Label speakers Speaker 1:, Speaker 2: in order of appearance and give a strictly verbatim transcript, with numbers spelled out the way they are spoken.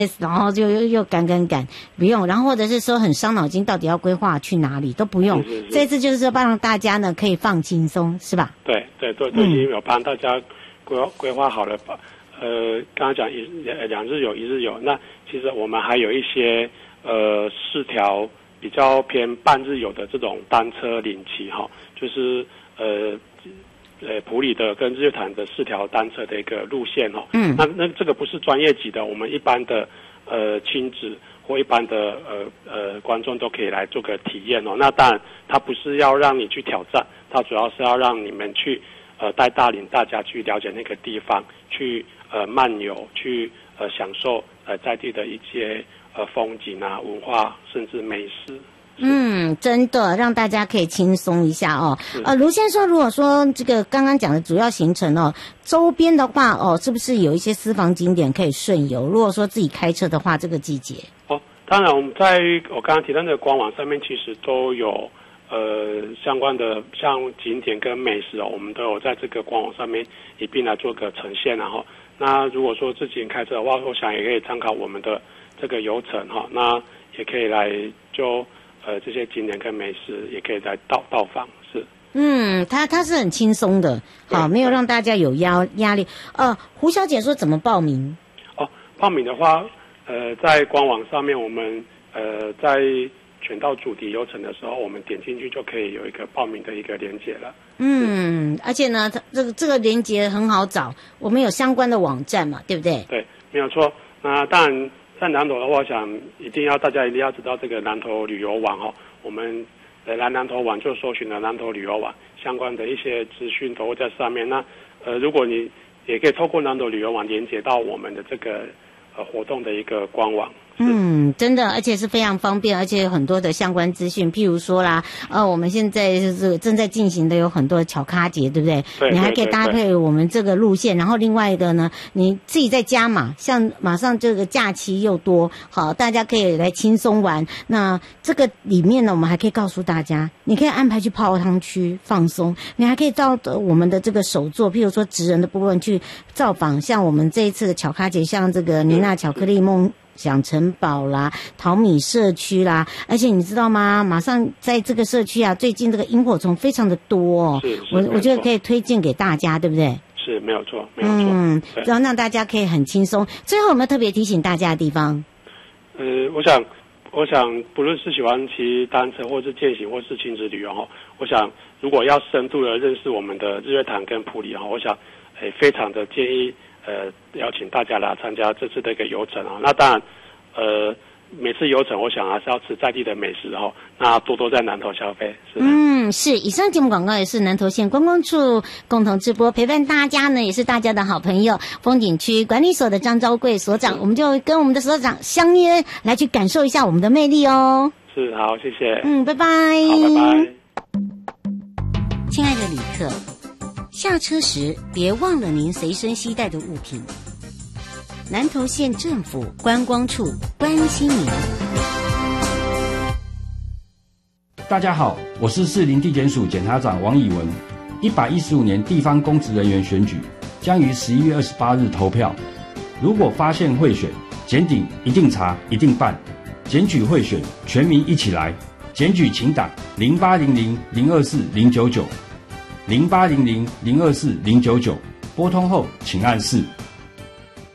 Speaker 1: 然后就又又赶赶赶，不用。然后或者是说很伤脑筋，到底要规划去哪里都不用。
Speaker 2: 是是是
Speaker 1: 这次就是说帮大家呢可以放轻松，是吧？
Speaker 2: 对对，都都已经有帮大家规规划好了吧。呃，刚刚讲一两日游一日游，那其实我们还有一些呃四条比较偏半日游的这种单车领骑哈，就是呃呃埔里的跟日月潭的四条单车的一个路线哦。嗯，那那这个不是专业级的，我们一般的呃亲子或一般的呃呃观众都可以来做个体验哦。那当然，它不是要让你去挑战，它主要是要让你们去呃带大领大家去了解那个地方，去呃漫游，去呃享受呃在地的一些呃风景啊、文化甚至美食。
Speaker 1: 嗯，真的让大家可以轻松一下哦。呃，卢先生，如果说这个刚刚讲的主要行程哦，周边的话哦，是不是有一些私房景点可以顺游？如果说自己开车的话，这个季节
Speaker 2: 哦，当然我们在我刚刚提到的官网上面，其实都有呃相关的像景点跟美食哦，我们都有在这个官网上面一并来做个呈现，然后那如果说自己开车的话，我想也可以参考我们的这个游程哈，那也可以来就。呃，这些景点跟美食也可以来到到访，是。
Speaker 1: 嗯，他他是很轻松的，好，没有让大家有压压力。呃，胡小姐说怎么报名？
Speaker 2: 哦，报名的话，呃，在官网上面，我们呃在选到主题游程的时候，我们点进去就可以有一个报名的一个连结了。
Speaker 1: 嗯，而且呢，这个这个连结很好找，我们有相关的网站嘛，对不对？
Speaker 2: 对，没有错。那当然。在南投的话，我想一定要大家一定要知道这个南投旅游网哦。我们呃来南投网就搜寻了南投旅游网相关的一些资讯都会在上面。那呃，如果你也可以透过南投旅游网连接到我们的这个呃活动的一个官网。
Speaker 1: 嗯，真的，而且是非常方便，而且有很多的相关资讯，譬如说啦，呃，我们现在就是正在进行的有很多的巧咖节，对不对？
Speaker 2: 对，
Speaker 1: 你还可以搭配我们这个路线，然后另外一个呢，你自己在加码，像马上这个假期又多，好，大家可以来轻松玩。那这个里面呢，我们还可以告诉大家，你可以安排去泡汤区放松，你还可以到我们的这个手作，譬如说职人的部分去造访，像我们这一次的巧咖节，像这个妮娜巧克力梦。想城堡啦，淘米社区啦，而且你知道吗？马上在这个社区啊，最近这个萤火虫非常的多哦。
Speaker 2: 是是
Speaker 1: 我我觉得可以推荐给大家，对不对？
Speaker 2: 是没有错，没有错。
Speaker 1: 嗯，然后让大家可以很轻松。最后有没有特别提醒大家的地方？
Speaker 2: 呃，我想，我想，不论是喜欢骑单车，或是健行，或是亲子旅游哈，我想如果要深度的认识我们的日月潭跟埔里哈，我想，诶，非常的建议。呃，邀请大家来参加这次的一个游程啊。那当然，呃，每次游程我想还是要吃在地的美食哦。那多多在南投消费。是的。
Speaker 1: 嗯，是。以上节目广告也是南投县观光处共同直播，陪伴大家呢，也是大家的好朋友风景区管理所的张昭贵所长，我们就跟我们的所长相约来去感受一下我们的魅力哦。
Speaker 2: 是，好，谢谢。
Speaker 1: 嗯，拜拜。
Speaker 2: 好，拜拜。
Speaker 1: 亲爱的旅客。下车时别忘了您随身携带的物品。南投县政府观光处关心您。
Speaker 3: 大家好，我是士林地检署检察长王以文。一百一十五年地方公职人员选举将于十一月二十八日投票。如果发现贿选，检警一定查，一定办。检举贿选，全民一起来。检举请打零八零零零二四零九九。零八零零零二四零九九，拨通后请按四。